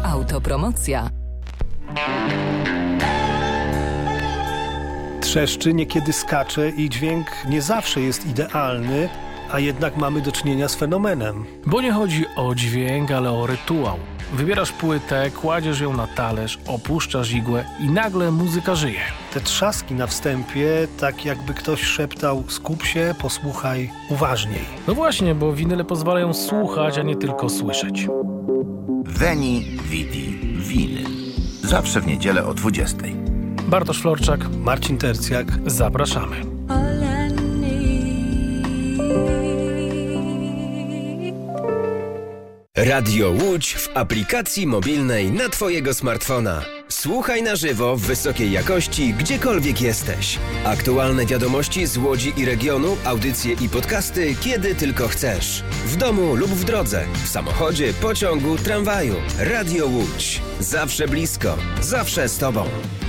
Autopromocja. Trzeszczy, niekiedy skacze i dźwięk nie zawsze jest idealny, a jednak mamy do czynienia z fenomenem. Bo nie chodzi o dźwięk, ale o rytuał. Wybierasz płytę, kładziesz ją na talerz, opuszczasz igłę i nagle muzyka żyje. Te trzaski na wstępie, tak jakby ktoś szeptał: skup się, posłuchaj uważniej. No właśnie, bo winyle pozwalają słuchać, a nie tylko słyszeć. Veni, Vidi, Winyl. Zawsze w niedzielę o 20:00. Bartosz Florczak, Marcin Tercjak. Zapraszamy. Radio Łódź w aplikacji mobilnej na Twojego smartfona. Słuchaj na żywo w wysokiej jakości, gdziekolwiek jesteś. Aktualne wiadomości z Łodzi i regionu, audycje i podcasty, kiedy tylko chcesz. W domu lub w drodze, w samochodzie, pociągu, tramwaju. Radio Łódź. Zawsze blisko, zawsze z Tobą.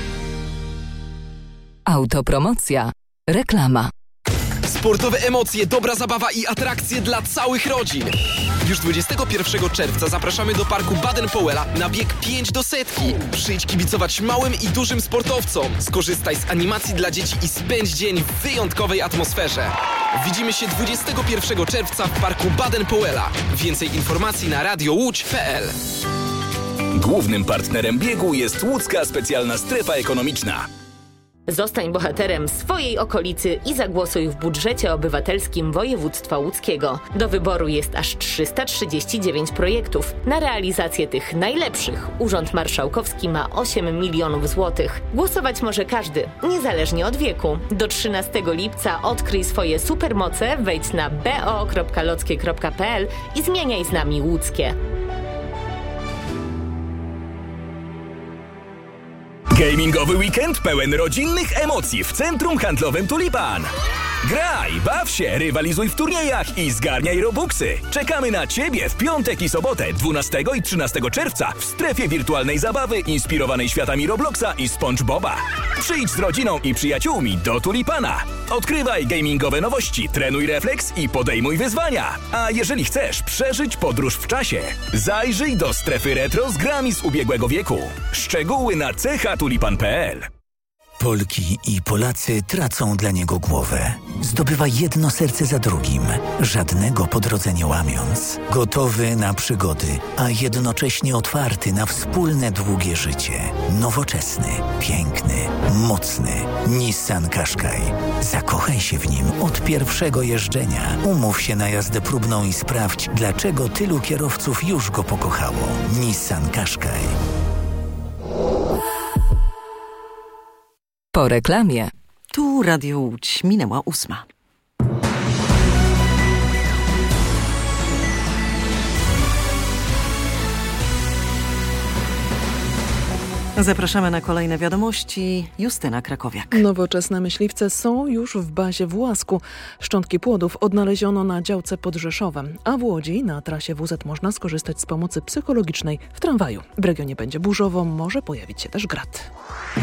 Autopromocja. Reklama. Sportowe emocje, dobra zabawa i atrakcje dla całych rodzin. Już 21 czerwca zapraszamy do parku Baden-Powella na bieg 5 do 100. Przyjdź kibicować małym i dużym sportowcom. Skorzystaj z animacji dla dzieci i spędź dzień w wyjątkowej atmosferze. Widzimy się 21 czerwca w parku Baden-Powella. Więcej informacji na radiołódź.pl. Głównym partnerem biegu jest Łódzka Specjalna Strefa Ekonomiczna. Zostań bohaterem swojej okolicy i zagłosuj w budżecie obywatelskim województwa łódzkiego. Do wyboru jest aż 339 projektów. Na realizację tych najlepszych Urząd Marszałkowski ma 8 milionów złotych. Głosować może każdy, niezależnie od wieku. Do 13 lipca odkryj swoje supermoce, wejdź na bo.lockie.pl i zmieniaj z nami łódzkie. Gamingowy weekend pełen rodzinnych emocji w Centrum Handlowym Tulipan. Graj, baw się, rywalizuj w turniejach i zgarniaj robuxy. Czekamy na Ciebie w piątek i sobotę 12 i 13 czerwca w strefie wirtualnej zabawy inspirowanej światami Robloxa i SpongeBoba. Przyjdź z rodziną i przyjaciółmi do Tulipana. Odkrywaj gamingowe nowości, trenuj refleks i podejmuj wyzwania. A jeżeli chcesz przeżyć podróż w czasie, zajrzyj do strefy retro z grami z ubiegłego wieku. Szczegóły na chatulipan.pl. Polki i Polacy tracą dla niego głowę. Zdobywa jedno serce za drugim, żadnego po drodze nie łamiąc. Gotowy na przygody, a jednocześnie otwarty na wspólne długie życie. Nowoczesny, piękny, mocny. Nissan Qashqai. Zakochaj się w nim od pierwszego jeżdżenia. Umów się na jazdę próbną i sprawdź, dlaczego tylu kierowców już go pokochało. Nissan Qashqai. Po reklamie. Tu Radio Łódź, minęła 8:00. Zapraszamy na kolejne wiadomości. Justyna Krakowiak. Nowoczesne myśliwce są już w bazie w Łasku. Szczątki płodów odnaleziono na działce pod Rzeszowem, a w Łodzi na trasie WZ można skorzystać z pomocy psychologicznej w tramwaju. W regionie będzie burzowo, może pojawić się też grad.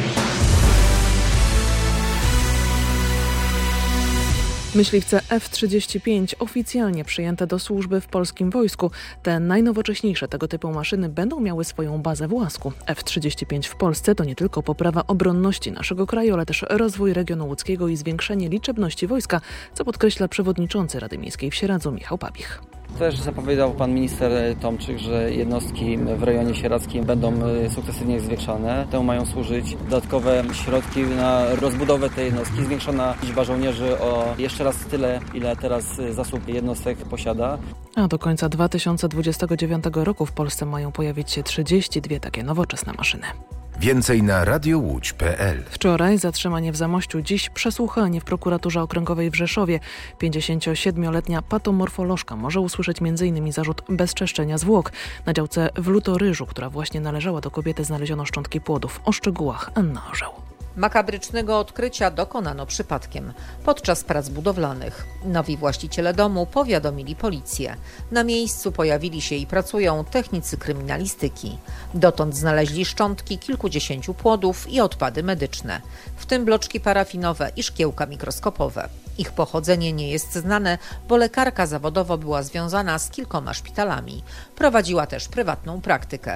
Myśliwce F-35 oficjalnie przyjęte do służby w polskim wojsku. Te najnowocześniejsze tego typu maszyny będą miały swoją bazę w Łasku. F-35 w Polsce to nie tylko poprawa obronności naszego kraju, ale też rozwój regionu łódzkiego i zwiększenie liczebności wojska, co podkreśla przewodniczący Rady Miejskiej w Sieradzu Michał Pabich. Też zapowiadał pan minister Tomczyk, że jednostki w rejonie sieradzkim będą sukcesywnie zwiększane. Temu mają służyć dodatkowe środki na rozbudowę tej jednostki, zwiększona liczba żołnierzy o jeszcze raz tyle, ile teraz zasób jednostek posiada. A do końca 2029 roku w Polsce mają pojawić się 32 takie nowoczesne maszyny. Więcej na radiołódź.pl. Wczoraj zatrzymanie w Zamościu, dziś przesłuchanie w prokuraturze okręgowej w Rzeszowie. 57-letnia patomorfolożka może usłyszeć m.in. zarzut bezczeszczenia zwłok. Na działce w Lutoryżu, która właśnie należała do kobiety, znaleziono szczątki płodów. O szczegółach Anna Orzeł. Makabrycznego odkrycia dokonano przypadkiem podczas prac budowlanych. Nowi właściciele domu powiadomili policję. Na miejscu pojawili się i pracują technicy kryminalistyki. Dotąd znaleźli szczątki kilkudziesięciu płodów i odpady medyczne, w tym bloczki parafinowe i szkiełka mikroskopowe. Ich pochodzenie nie jest znane, bo lekarka zawodowo była związana z kilkoma szpitalami. Prowadziła też prywatną praktykę.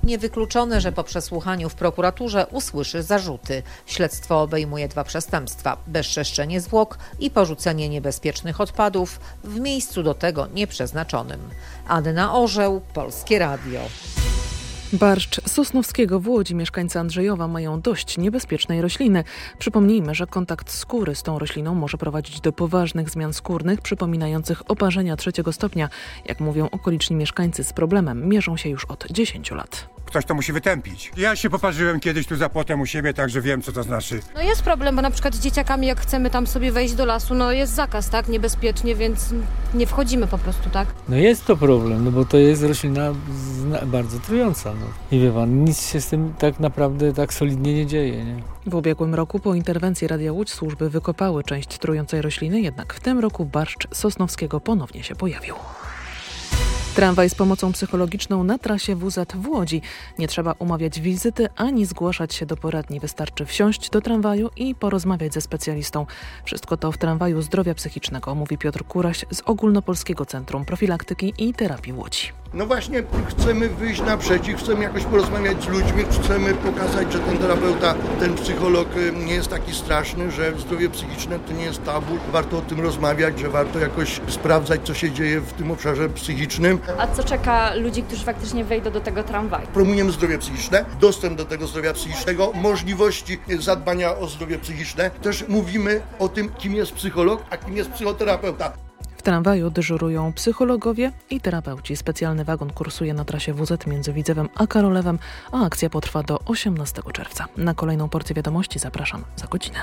Niewykluczone, że po przesłuchaniu w prokuraturze usłyszy zarzuty. Śledztwo obejmuje 2 przestępstwa: bezczeszczenie zwłok i porzucenie niebezpiecznych odpadów w miejscu do tego nieprzeznaczonym. Anna Orzeł, Polskie Radio. Barszcz Sosnowskiego w Łodzi. Mieszkańcy Andrzejowa mają dość niebezpiecznej rośliny. Przypomnijmy, że kontakt skóry z tą rośliną może prowadzić do poważnych zmian skórnych przypominających oparzenia 3. stopnia. Jak mówią okoliczni mieszkańcy, z problemem mierzą się już od 10 lat. Ktoś to musi wytępić. Ja się poparzyłem kiedyś tu za płotem u siebie, także wiem, co to znaczy. No jest problem, bo na przykład z dzieciakami, jak chcemy tam sobie wejść do lasu, no jest zakaz, tak? Niebezpiecznie, więc nie wchodzimy po prostu, tak? No jest to problem, no bo to jest roślina bardzo trująca. No. I wie pan, nic się z tym tak naprawdę tak solidnie nie dzieje, nie? W ubiegłym roku po interwencji Radia Łódź służby wykopały część trującej rośliny, jednak w tym roku barszcz Sosnowskiego ponownie się pojawił. Tramwaj z pomocą psychologiczną na trasie WZ w Łodzi. Nie trzeba umawiać wizyty ani zgłaszać się do poradni. Wystarczy wsiąść do tramwaju i porozmawiać ze specjalistą. Wszystko to w tramwaju zdrowia psychicznego, mówi Piotr Kuraś z Ogólnopolskiego Centrum Profilaktyki i Terapii w Łodzi. No właśnie chcemy wyjść naprzeciw, chcemy jakoś porozmawiać z ludźmi, chcemy pokazać, że ten terapeuta, ten psycholog nie jest taki straszny, że zdrowie psychiczne to nie jest tabu. Warto o tym rozmawiać, że warto jakoś sprawdzać, co się dzieje w tym obszarze psychicznym. A co czeka ludzi, którzy faktycznie wejdą do tego tramwaju? Promujemy zdrowie psychiczne, dostęp do tego zdrowia psychicznego, możliwości zadbania o zdrowie psychiczne. Też mówimy o tym, kim jest psycholog, a kim jest psychoterapeuta. W tramwaju dyżurują psychologowie i terapeuci. Specjalny wagon kursuje na trasie WZ między Widzewem a Karolewem, a akcja potrwa do 18 czerwca. Na kolejną porcję wiadomości zapraszam za godzinę.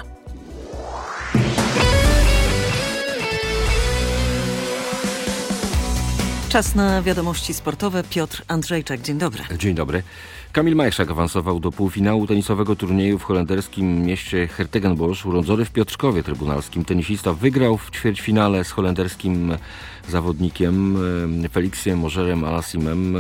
Czas na wiadomości sportowe. Piotr Andrzejczak, dzień dobry. Dzień dobry. Kamil Majszak awansował do półfinału tenisowego turnieju w holenderskim mieście Hertogenbosch. Urodzony w Piotrkowie Trybunalskim tenisista wygrał w ćwierćfinale z holenderskim zawodnikiem Felixiem Mogerem Alassimem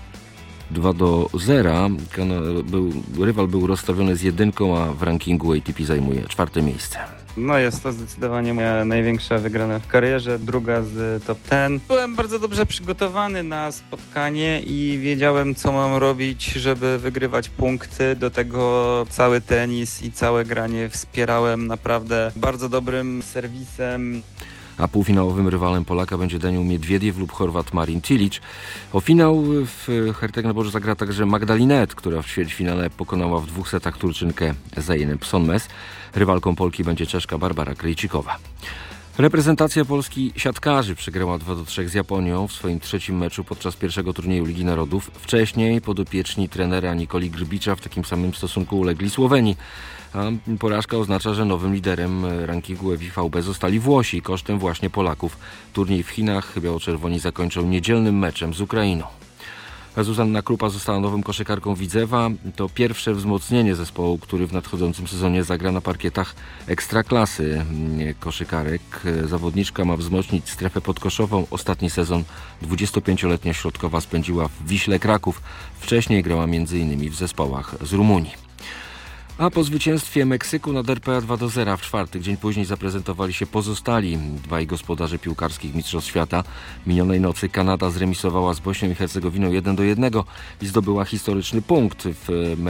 2-0. Rywal był rozstawiony z 1, a w rankingu ATP zajmuje 4. miejsce. No jest to zdecydowanie moja największa wygrana w karierze, druga z top 10. Byłem bardzo dobrze przygotowany na spotkanie i wiedziałem, co mam robić, żeby wygrywać punkty. Do tego cały tenis i całe granie wspierałem naprawdę bardzo dobrym serwisem. A półfinałowym rywalem Polaka będzie Daniel Miedwiediew lub Chorwat Marin Cilic. O finał w Hertogenbosch zagra także Magdalinet, która w ćwierćfinale pokonała w 2 setach Turczynkę Zeynep Sonmez. Rywalką Polki będzie Czeszka Barbara Krejcikowa. Reprezentacja Polski siatkarzy przegrała 2-3 z Japonią w swoim 3. meczu podczas pierwszego turnieju Ligi Narodów. Wcześniej podopieczni trenera Nikoli Grbicza w takim samym stosunku ulegli Słowenii. A porażka oznacza, że nowym liderem rankingu EWVB zostali Włosi kosztem właśnie Polaków. Turniej w Chinach biało-czerwoni zakończą niedzielnym meczem z Ukrainą. Zuzanna Krupa została nową koszykarką Widzewa. To pierwsze wzmocnienie zespołu, który w nadchodzącym sezonie zagra na parkietach ekstraklasy koszykarek. Zawodniczka ma wzmocnić strefę podkoszową. Ostatni sezon 25-letnia środkowa spędziła w Wiśle Kraków. Wcześniej grała m.in. w zespołach z Rumunii. A po zwycięstwie Meksyku nad RPA 2-0 w czwartek, dzień później zaprezentowali się pozostali 2 gospodarze piłkarskich Mistrzostw Świata. Minionej nocy Kanada zremisowała z Bośnią i Hercegowiną 1-1 i zdobyła historyczny punkt w